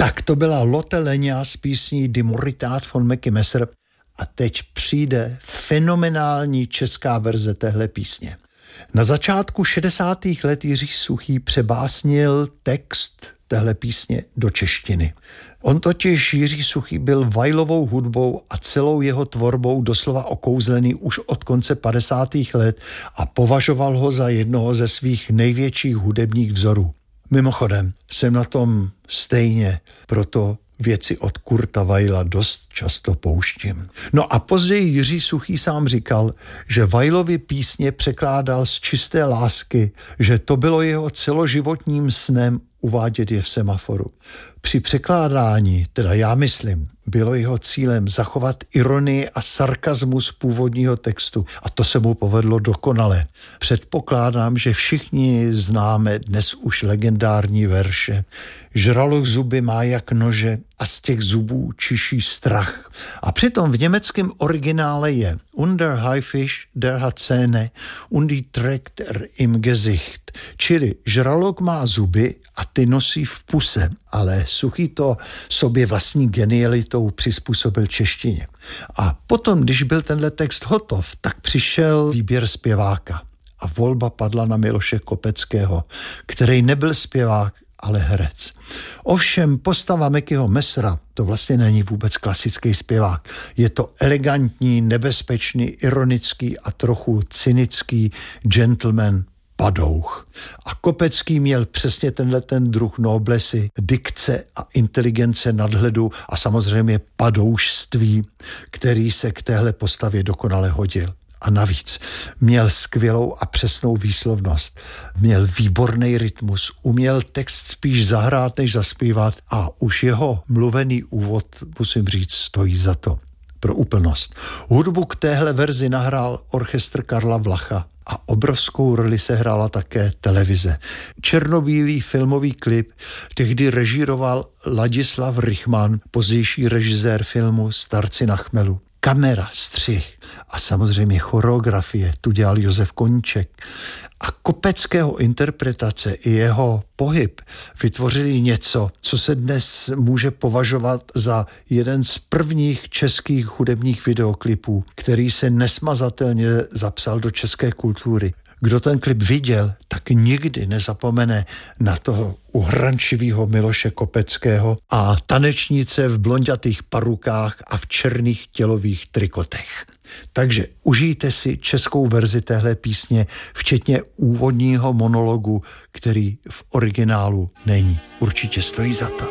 Tak to byla Lotte Lenya s písní Die Moritat von Mackie Messer a teď přijde fenomenální česká verze téhle písně. Na začátku 60. let Jiří Suchý přebásnil text téhle písně do češtiny. On totiž, Jiří Suchý, byl vajlovou hudbou a celou jeho tvorbou doslova okouzlený už od konce 50. let a považoval ho za jednoho ze svých největších hudebních vzorů. Mimochodem, jsem na tom stejně, proto věci od Kurta Weila dost často pouštím. No a později Jiří Suchý sám říkal, že Weilovy písně překládal z čisté lásky, že to bylo jeho celoživotním snem uvádět je v Semaforu. Při překládání, teda já myslím, bylo jeho cílem zachovat ironii a sarkazmus původního textu a to se mu povedlo dokonale. Předpokládám, že všichni známe dnes už legendární verše. Žraloch zuby má jak nože a z těch zubů čiší strach. A přitom v německém originále je Unter Haifisch der hat Zähne und die trägt im Gesicht. Čili žralok má zuby a ty nosí v puse, ale Suchý to sobě vlastní genialitou přizpůsobil češtině. A potom, když byl tenhle text hotov, tak přišel výběr zpěváka a volba padla na Miloše Kopeckého, který nebyl zpěvák, ale herec. Ovšem postava Mackieho Messera to vlastně není vůbec klasický zpěvák. Je to elegantní, nebezpečný, ironický a trochu cynický gentleman padouch. A Kopecký měl přesně ten druh noblesy, dikce a inteligence nadhledu a samozřejmě padoušství, který se k téhle postavě dokonale hodil. A navíc měl skvělou a přesnou výslovnost, měl výborný rytmus, uměl text spíš zahrát než zaspívat a už jeho mluvený úvod, musím říct, stojí za to. Pro úplnost. Hudbu k téhle verzi nahrál orchestr Karla Vlacha a obrovskou roli se hrála také televize. Černobílý filmový klip tehdy režíroval Ladislav Rychman, pozdější režisér filmu Starci na chmelu. Kamera, střih a samozřejmě choreografie tu dělal Josef Koníček. A Kopeckého interpretace i jeho pohyb vytvořili něco, co se dnes může považovat za jeden z prvních českých hudebních videoklipů, který se nesmazatelně zapsal do české kultury. Kdo ten klip viděl, tak nikdy nezapomene na toho uhrančivého Miloše Kopeckého a tanečnice v blonďatých parukách a v černých tělových trikotech. Takže užijte si českou verzi téhle písně, včetně úvodního monologu, který v originálu není. Určitě stojí za to.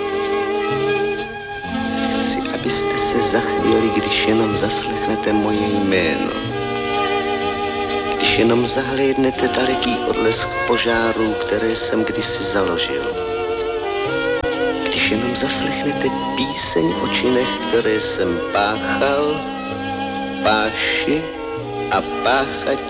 Chci, abyste se zachvěli, když jenom zaslechnete moje jméno. Když jenom zahlédnete daleký odlesk požárů, které jsem kdysi založil. Když jenom zaslechnete píseň o činech, které jsem páchal, páši a páchat